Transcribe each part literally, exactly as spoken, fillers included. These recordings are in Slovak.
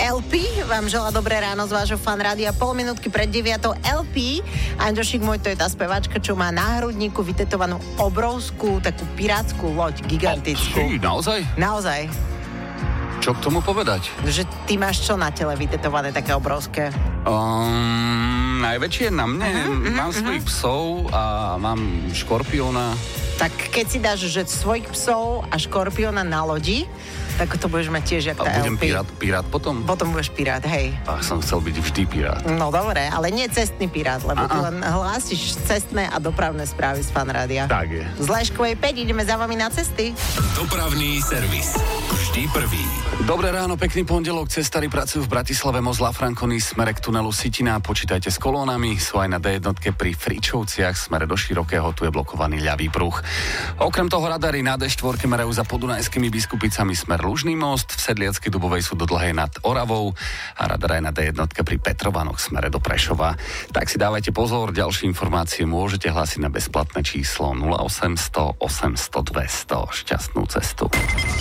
el pé vám želá dobré ráno z vášho Fan rádia. Pol minútky pred deviatou el pé. Anďošik môj, to je tá speváčka, čo má na hrudníku vytetovanú obrovskú takú pirátskú loď, gigantickú. Oh, naozaj? Naozaj. Čo k tomu povedať? Že ty máš čo na tele vytetované také obrovské? Um, najväčšie na mne. Uh-huh, uh-huh, mám uh-huh. svojich psov a mám škorpióna. Tak keď si dáš, že svojich psov a škorpióna na lodi, tak to budeš mať tiež jak tá A budem el pé. pirát, pirát potom? Potom budeš pirát, hej. Ach, som chcel byť vždy pirát. No dobre, ale nie cestný pirát, lebo A-a. ty len hlásiš cestné a dopravné správy z Fan rádia. Tak je. Z Leškovej päť ideme za vami na cesty. Dopravný servis. Vždy prvý. Dobré ráno, pekný pondelok. Cestári pracujú v Bratislave Mozla Frankony smere k tunelu Sitina. Počítajte s kolónami, sú aj na dé jedna pri Fričovciach smere do Širokého, tu je blokovaný ľavý pruh. Okrem toho radary na dé štyri merajú za Podunajskými Biskupicami smer Lužný most, v Sedliackej Dubovej sú do Dlhej nad Oravou a radar aj na dé jedna pri Petrovanoch smere do Prešova. Tak si dávajte pozor, ďalšie informácie môžete hlásiť na bezplatné číslo nula osemsto osemsto dvesto. Šťastnú cestu.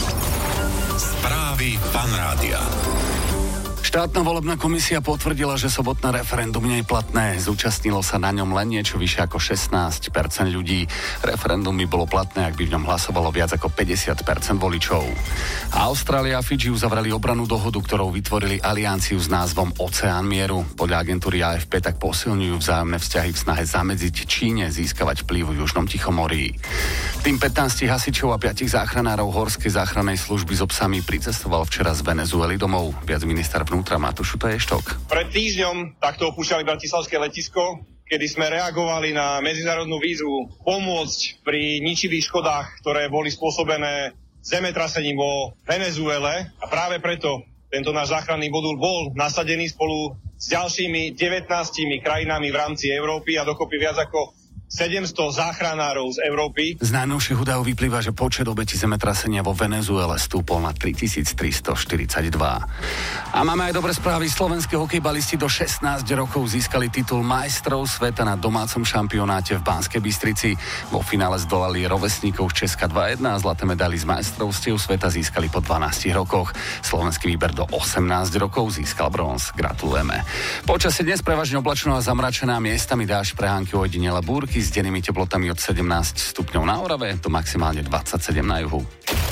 Správy Fan rádia. Štátna volebná komisia potvrdila, že sobotné referendum nie je platné. Zúčastnilo sa na ňom len niečo vyššie ako šestnásť percent ľudí. Referendum by bolo platné, ak by v ňom hlasovalo viac ako päťdesiat percent voličov. Austrália a Fidži uzavreli obrannú dohodu, ktorou vytvorili alianciu s názvom Oceán mieru. Podľa agentúry á ef pé tak posilňujú vzájomné vzťahy v snahe zamedziť Číne získavať vplyv v Južnom Tichomorí. Tým pätnásť hasičov a piatich záchranárov Horskej záchrannej služby so psami pricestoval včera z Venezuely domov. Viac minister vnútra Matúš Šutaj-Štok. Pred týždňom takto opúšťali bratislavské letisko, kedy sme reagovali na medzinárodnú výzvu pomôcť pri ničivých škodách, ktoré boli spôsobené zemetrasením vo Venezuele. A práve preto tento náš záchranný modul bol nasadený spolu s ďalšími devätnástimi krajinami v rámci Európy a dokopy viac ako sedemsto záchranárov z Európy. Z najnovších údajov vyplýva, že počet obetí zemetrasenia vo Venezuele stúpol na tritisíctristoštyridsaťdva. A máme aj dobré správy. Slovenskí hokejbalisti do šestnásť rokov získali titul majstrov sveta na domácom šampionáte v Banskej Bystrici. Vo finále zdolali rovesníkov z Česka dva jedna a zlaté medaily z majstrovstiev sveta získali po dvanástich rokoch. Slovenský výber do osemnásť rokov získal bronz. Gratulujeme. Počasie dnes prevažne oblačno a zamračená, miestami dážď, prehánky, ojedinele búrky s dennými teplotami od sedemnásť stupňov na Orave do maximálne dvadsaťsedem na juhu.